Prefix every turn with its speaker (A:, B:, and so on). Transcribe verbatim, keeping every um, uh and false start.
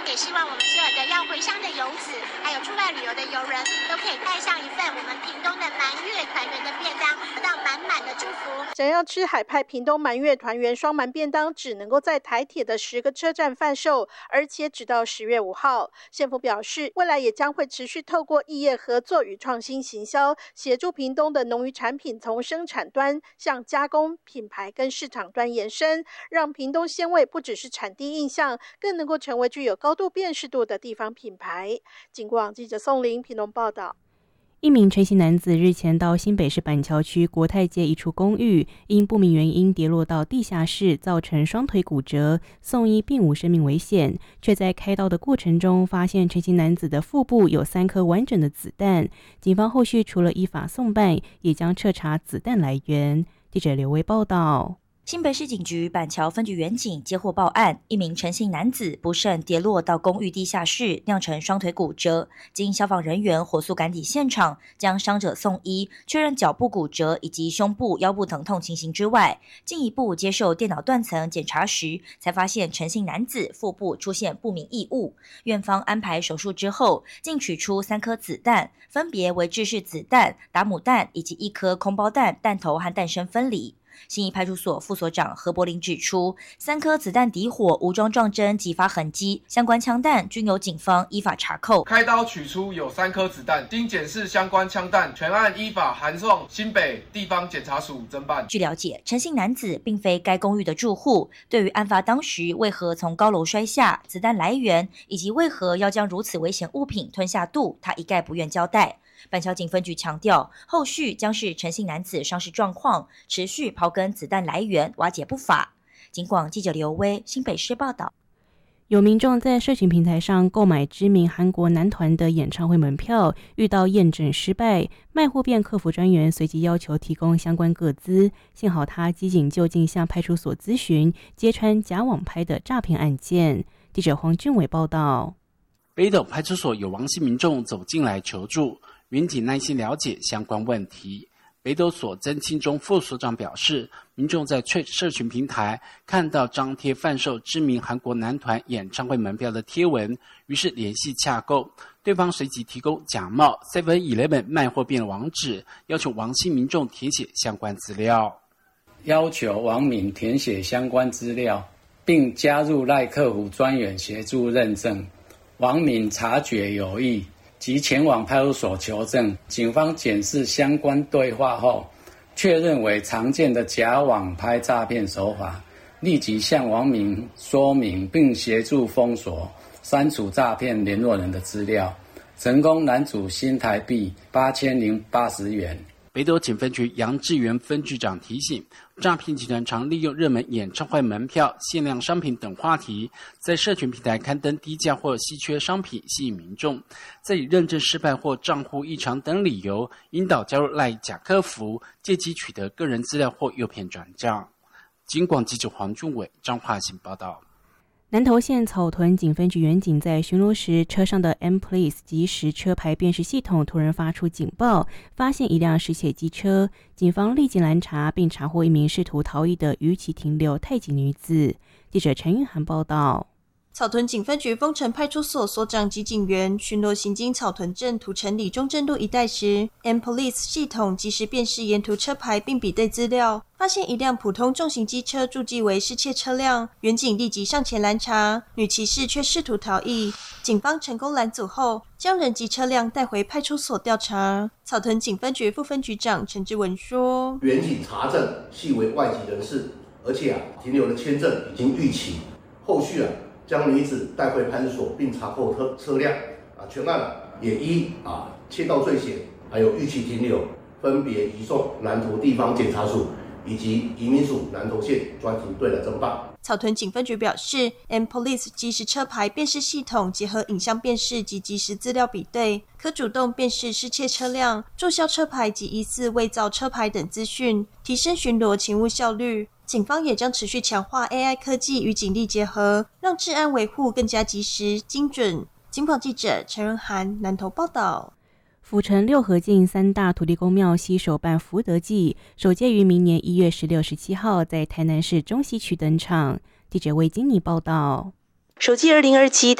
A: 也希望我们所有的要回乡的游子，还有出外旅游的游人，都可以带上一份我们屏东的满月团圆的便当，得到满满的祝福。
B: 想要吃海派屏东满月团圆双满便当，只能够在台铁的十个车站贩售，而且直到十月五号。县府表示，未来也将会持续透过异业合作与创新行销，协助屏东的农渔产品从生产端向加工、品牌跟市场端延伸，让屏东鲜味不只是产地印象，更能够成为具有高度辨识度的地方品牌。警广记者宋玲屏东报道。
C: 一名陈姓男子日前到新北市板桥区国泰街一处公寓，因不明原因跌落到地下室，造成双腿骨折，送医并无生命危险，却在开刀的过程中发现陈姓男子的腹部有三颗完整的子弹。警方后续除了依法送办，也将彻查子弹来源。记者刘威报道。
D: 新北市警局板桥分局员警接获报案，一名陈姓男子不慎跌落到公寓地下室，酿成双腿骨折。经消防人员火速赶抵现场，将伤者送医，确认脚部骨折以及胸部、腰部疼痛情形之外，进一步接受电脑断层检查时，才发现陈姓男子腹部出现不明异物。院方安排手术之后，竟取出三颗子弹，分别为制式子弹、打母弹以及一颗空包弹，弹头和弹身分离。信义派出所副所长何柏林指出，三颗子弹底火无装撞针击发痕迹，相关枪弹均由警方依法查扣。
E: 开刀取出有三颗子弹，经检视相关枪弹，全案依法函送新北地方检察署侦办。
D: 据了解，陈姓男子并非该公寓的住户，对于案发当时为何从高楼摔下、子弹来源以及为何要将如此危险物品吞下肚，他一概不愿交代。板桥警分局强调，后续将是陈姓男子伤势状况，持续刨根子弹来源，瓦解不法。警广记者刘威新北市报道。
C: 有民众在社群平台上购买知名韩国男团的演唱会门票，遇到验证失败，卖货店客服专员随即要求提供相关个资，幸好他机警就近向派出所咨询，揭穿假网拍的诈骗案件。记者黄俊伟报道。
F: 北斗派出所有王姓民众走进来求助，民警耐心了解相关问题。北斗所曾庆忠副所长表示，民众在社群平台看到张贴贩售知名韩国男团演唱会门票的贴文，于是联系洽购，对方随即提供假冒 seven eleven 卖货店网址，要求王姓民众填写相关资料，
G: 要求王民填写相关资料，并加入赖客服专员协助认证。王民察觉有异，即前往派出所求证，警方检视相关对话后，确认为常见的假网拍诈骗手法，立即向王民说明，并协助封锁、删除诈骗联络人的资料，成功拦阻新台币八千零八十元。
F: 北斗警分局杨志源分局长提醒，诈骗集团常利用热门演唱会门票、限量商品等话题，在社群平台刊登低价或稀缺商品，吸引民众，再以认证失败或账户异常等理由，引导加入赖假客服，借机取得个人资料或诱骗转账。警广记者黄俊伟彰化县报道。
C: 南投县草屯警分局员警在巡逻时，车上的 M Police 即时车牌辨识系统突然发出警报，发现一辆失窃机车，警方立即拦查，并查获一名试图逃逸的逾期停留泰籍女子。记者陈玉涵报道。
H: 草屯警分局丰城派出所所长及警员巡逻行经草屯镇土城里中正路一带时， M Police 系统即时辨识沿途车牌并比对资料，发现一辆普通重型机车注记为失窃车辆，员警立即上前拦查，女骑士却试图逃逸，警方成功拦阻后，将人及车辆带回派出所调查。草屯警分局副分局长陈志文说，
I: 员警查证系为外籍人士，而且啊停留的签证已经逾期，后续啊将女子带回派出所，并查扣车车辆啊，全案啊也依啊窃盗罪嫌还有逾期停留，分别移送南投地方检察署以及移民署南投县专勤队来侦办。
H: 草屯警分局表示 ，M Police 即时车牌辨识系统结合影像辨识及即时资料比对，可主动辨识失窃车辆、注销车牌及疑似伪造车牌等资讯，提升巡逻勤务效率。警方也将持续强化 A I 科技与警力结合，让治安维护更加及时、精准。警广记者陈仁涵南投报道。
C: 府城六合境三大土地公庙携手办福德祭，首届于明年一月十六、十七号在台南市中西区登场。记者魏金妮报道。
B: 首届二零二七